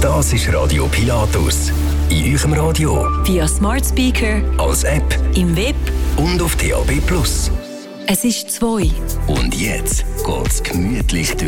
Das ist Radio Pilatus. In eurem Radio, via Smart Speaker, als App, im Web und auf DAB+. Es ist 2. Und jetzt geht's gemütlich durch